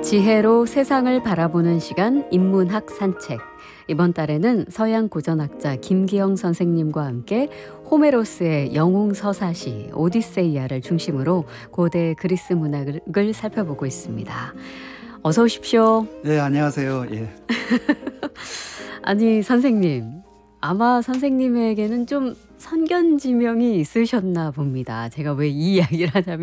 지혜로 세상을 바라보는 시간 인문학 산책. 이번 달에는 서양 고전학자 김기영 선생님과 함께 호메로스의 영웅 서사시 오디세이아를 중심으로 고대 그리스 문학을 살펴보고 있습니다. 어서 오십시오. 네, 안녕하세요. 예. 아니 선생님, 아마 선생님에게는 좀 선견지명이 있으셨나 봅니다. 제가 왜 이 이야기를 하냐면